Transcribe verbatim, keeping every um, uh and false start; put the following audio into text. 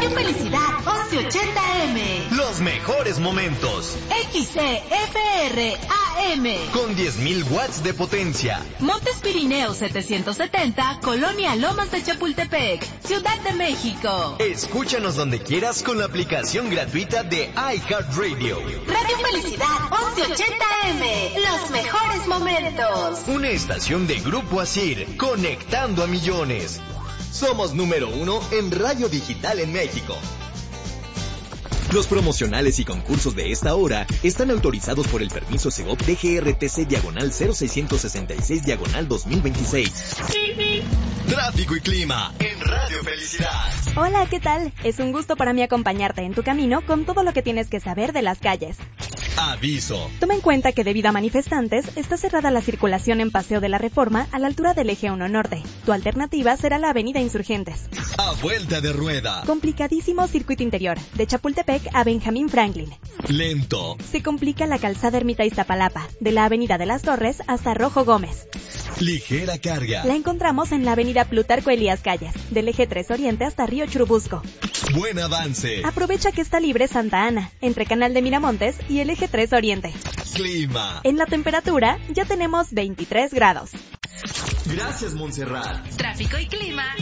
Radio Felicidad once ochenta eme. Los mejores momentos. X C F R A M. Con diez mil watts de potencia. Montes Pirineos setecientos setenta, Colonia Lomas de Chapultepec, Ciudad de México. Escúchanos donde quieras con la aplicación gratuita de iHeartRadio. Radio Felicidad once ochenta eme. Los mejores momentos. Una estación de Grupo Asir, conectando a millones. Somos número uno en radio digital en México. Los promocionales y concursos de esta hora están autorizados por el permiso Segov D G R T C diagonal cero seiscientos sesenta y seis diagonal dos mil veintiséis. Tráfico y clima en Radio Felicidad. Hola, ¿qué tal? Es un gusto para mí acompañarte en tu camino con todo lo que tienes que saber de las calles. Aviso. Toma en cuenta que debido a manifestantes, está cerrada la circulación en Paseo de la Reforma a la altura del Eje uno Norte. Tu alternativa será la Avenida Insurgentes. A vuelta de rueda. Complicadísimo circuito interior, de Chapultepec a Benjamín Franklin. Lento. Se complica la calzada Ermita Iztapalapa, de la Avenida de las Torres hasta Rojo Gómez. Ligera carga. La encontramos en la Avenida Plutarco Elías Calles, del Eje tres Oriente hasta Río Churubusco. Buen avance. Aprovecha que está libre Santa Ana, entre Canal de Miramontes y el Eje tres Oriente. Clima. En la temperatura ya tenemos veintitrés grados. Gracias, Montserrat. Tráfico y clima